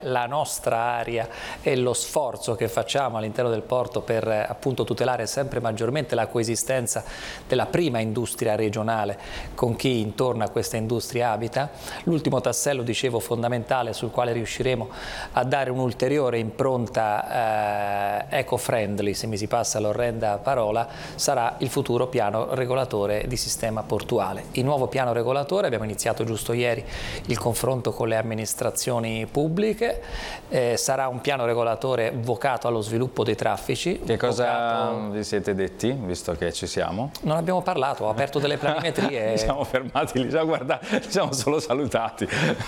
la nostra area e lo sforzo che facciamo all'interno del porto per appunto tutelare sempre maggiormente la coesistenza della prima industria regionale con chi intorno a questa industria abita. L'ultimo tassello, dicevo, fondamentale sul quale riusciremo a dare un'ulteriore impronta eco-friendly, se mi si passa l'orrenda parola, sarà il futuro piano regolatore di sistema portuale. Il nuovo piano regolatore, abbiamo iniziato giusto ieri il confronto con le amministrazioni pubbliche. Sarà un piano regolatore vocato allo sviluppo dei traffici. Che cosa vi siete detti, visto che ci siamo? Non abbiamo parlato, ho aperto delle planimetrie. Siamo fermati lì, già guardate, ci siamo solo salutati.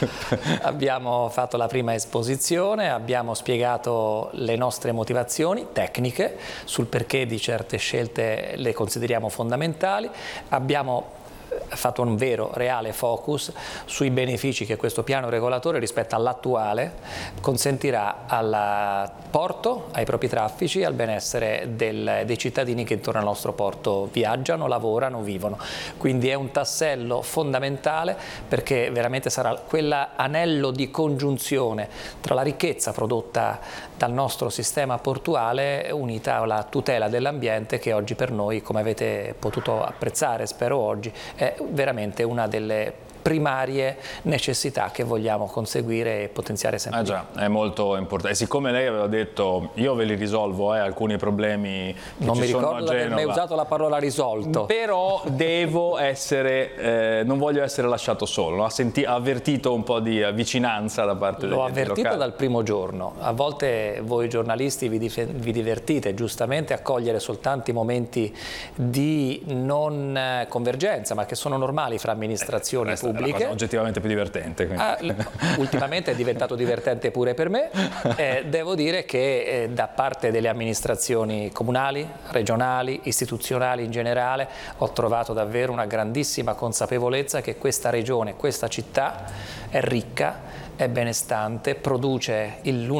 Abbiamo fatto la prima esposizione, abbiamo spiegato le nostre motivazioni tecniche sul perché di certe scelte le consideriamo fondamentali, abbiamo fatto un vero, reale focus sui benefici che questo piano regolatore rispetto all'attuale consentirà al porto, ai propri traffici e al benessere dei cittadini che intorno al nostro porto viaggiano, lavorano, vivono. Quindi è un tassello fondamentale perché veramente sarà quell'anello di congiunzione tra la ricchezza prodotta dal nostro sistema portuale unita alla tutela dell'ambiente che oggi per noi, come avete potuto apprezzare, spero oggi, è veramente una delle primarie necessità che vogliamo conseguire e potenziare sempre. Già, è molto importante. E siccome lei aveva detto io ve li risolvo alcuni problemi che non ci mi sono ricordo a di aver mai Genova, usato la parola risolto, però devo essere non voglio essere lasciato solo. Ha avvertito un po' di vicinanza da parte degli l'ho enti avvertito locali. dal primo giorno. A volte voi giornalisti vi divertite giustamente a cogliere soltanto i momenti di non convergenza, ma che sono normali fra amministrazioni pubbliche. È la cosa oggettivamente più divertente. Ultimamente è diventato divertente pure per me. Devo dire che da parte delle amministrazioni comunali, regionali, istituzionali in generale ho trovato davvero una grandissima consapevolezza che questa regione, questa città è ricca, è benestante, produce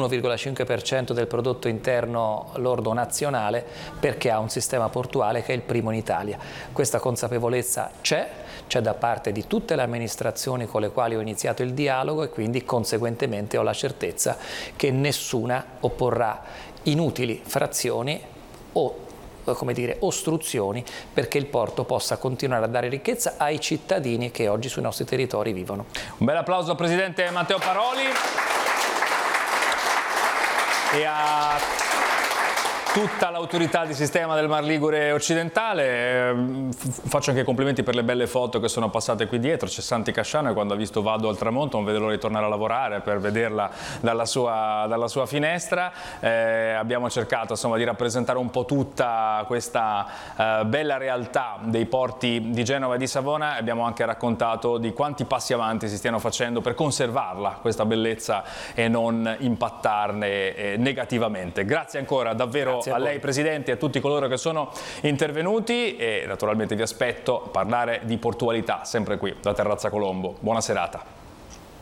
l'1,5% del prodotto interno lordo nazionale perché ha un sistema portuale che è il primo in Italia. Questa consapevolezza c'è da parte di tutte le amministrazioni con le quali ho iniziato il dialogo e quindi conseguentemente ho la certezza che nessuna opporrà inutili frazioni o ostruzioni perché il porto possa continuare a dare ricchezza ai cittadini che oggi sui nostri territori vivono. Un bel applauso al Presidente Matteo Paroli e a tutta l'autorità di sistema del Mar Ligure occidentale. Faccio anche complimenti per le belle foto che sono passate qui dietro. C'è Santi Casciano e quando ha visto Vado al tramonto non vede l'ora di tornare a lavorare per vederla dalla sua finestra. Abbiamo cercato insomma di rappresentare un po' tutta questa bella realtà dei porti di Genova e di Savona. Abbiamo anche raccontato di quanti passi avanti si stiano facendo per conservarla questa bellezza e non impattarne negativamente. Grazie ancora davvero a lei Presidente e a tutti coloro che sono intervenuti e naturalmente vi aspetto a parlare di portualità sempre qui da Terrazza Colombo. Buona serata.